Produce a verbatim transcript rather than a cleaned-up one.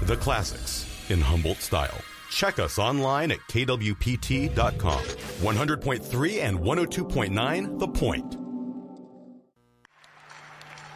The classics in Humboldt style. Check us online at K W P T dot com. one hundred point three and one oh two point nine The Point.